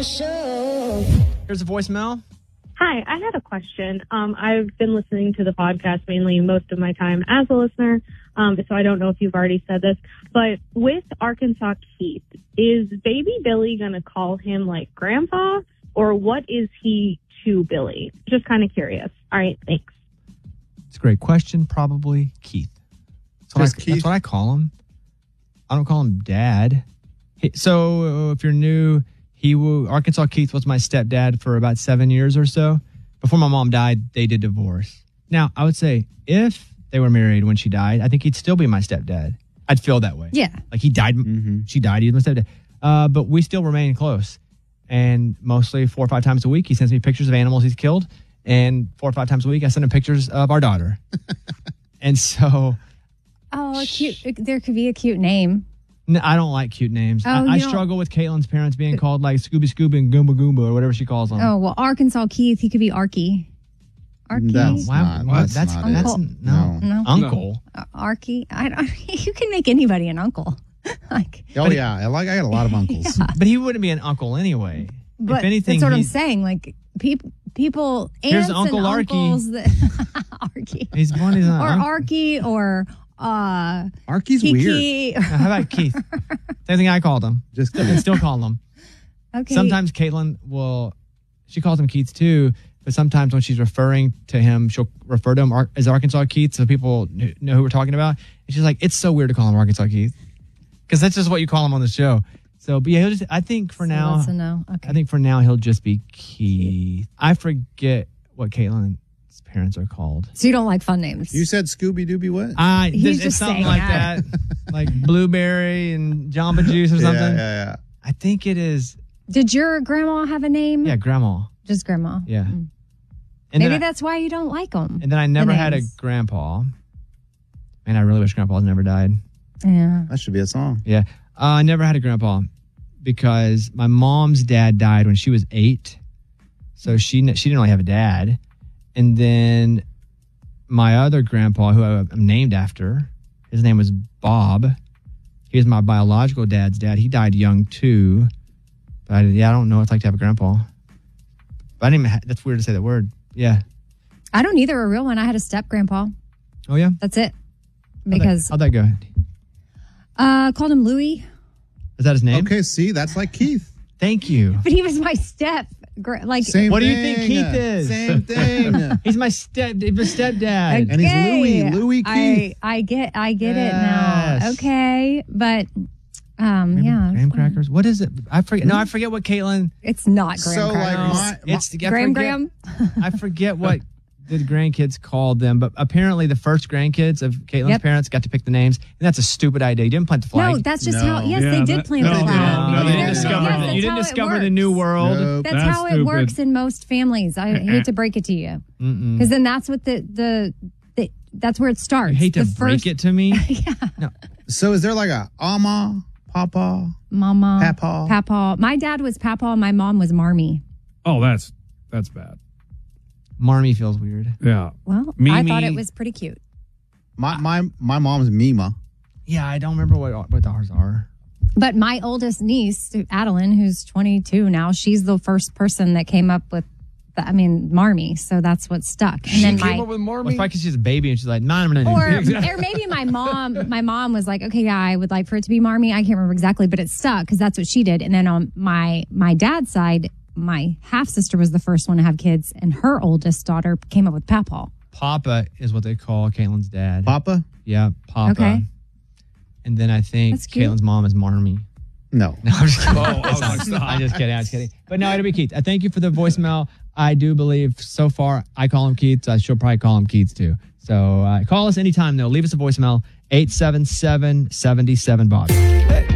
Here's a voicemail. Hi, I had a question. I've been listening to the podcast mainly most of my time as a listener, so I don't know if you've already said this, but with Arkansas Keith, is baby Billy going to call him like grandpa, or what is he to Billy? Just kind of curious. All right, thanks. It's a great question. Probably Keith. That's what I call him. I don't call him Dad. So if you're new, Arkansas Keith was my stepdad for about 7 years or so. Before my mom died, they did divorce. Now, I would say if they were married when she died, I think he'd still be my stepdad. I'd feel that way. Yeah. Like he died, she died, he was my stepdad. But we still remain close. And mostly 4 or 5 times a week, he sends me pictures of animals he's killed. And 4 or 5 times a week, I send him pictures of our daughter. And so... Oh, cute. There could be a cute name. No, I don't like cute names. I struggle with Caitlin's parents being called like Scooby Scooby and Goomba Goomba or whatever she calls them. Oh, well, Arkansas Keith, he could be Arky. Arky? That's No. Uncle. Arky? You can make anybody an uncle. I got a lot of uncles. Yeah. But he wouldn't be an uncle anyway. But if anything, that's what I'm saying. Like, people, here's aunts Uncle and Arky. uncles Arky. He's not or Arky or... Arky's Kiki. weird. How about Keith? Same thing I called him. Just still call him. Okay. Sometimes Caitlin she calls him Keith too, but sometimes when she's referring to him, she'll refer to him as Arkansas Keith so people know who we're talking about. And she's like, it's so weird to call him Arkansas Keith because that's just what you call him on the show. So, but yeah, I think for now, that's a no. Okay. I think for now he'll just be Keith. I forget what Caitlin's parents are called. So you don't like fun names? You said Scooby Dooby what? It's something like that. Like Blueberry and Jamba Juice or something. Yeah. I think it is. Did your grandma have a name? Yeah, Grandma. Just Grandma. Yeah. Mm. And Maybe that's why you don't like them. And then I never had a grandpa. Man, I really wish Grandpa had never died. Yeah. That should be a song. Yeah. I never had a grandpa because my mom's dad died when she was 8. So she didn't really have a dad. And then my other grandpa, who I'm named after, his name was Bob. He was my biological dad's dad. He died young too. But I don't know what it's like to have a grandpa. But I didn't even that's weird to say that word. Yeah. I don't either. A real one. I had a step grandpa. Oh, yeah? That's it. Because how'd that go? Called him Louis. Is that his name? Okay, see, that's like Keith. Thank you. But he was my step. Same what thing. do you think Keith is? Same thing. He's my stepdad. Okay. And he's Louis Keith. I get it now. Okay, but yeah. Graham crackers. What is it? I forget. No, I forget what Caitlin. It's not graham So crackers. It's Graham. I forget what the grandkids called them, but apparently the first grandkids of Caitlin's parents got to pick the names, and that's a stupid idea. You didn't plant the flag. No, that's just how. Yes, they did plant the flag. No, they didn't discover. You didn't discover the new world. Nope. That's how it works in most families. I hate to break it to you, because then that's what that's where it starts. You hate to break it to me. Yeah. No. So is there like a Ama, Papa, Mama, Papa? Papa. My dad was Papa. My mom was Marmy. Oh, that's bad. Marmy feels weird. Yeah. Well, Mimi. I thought it was pretty cute. My mom's Mima. Yeah, I don't remember what ours are. But my oldest niece, Adeline, who's 22 now, she's the first person that came up with, Marmy. So that's what stuck. And then came up with Marmy? Well, it's probably because she's a baby and she's like, or maybe my mom was like, okay, yeah, I would like for it to be Marmy. I can't remember exactly, but it stuck because that's what she did. And then on my dad's side, my half sister was the first one to have kids, and her oldest daughter came up with Papa. Papa is what they call Caitlin's dad. Papa? Yeah, Papa. Okay. And then I think Caitlin's mom is Marmy. No. I'm just kidding. I'm just kidding. But no, it'll be Keith. I thank you for the voicemail. I do believe so far I call him Keith, so I should probably call him Keith too. So call us anytime, though. Leave us a voicemail, 877-77-BOB.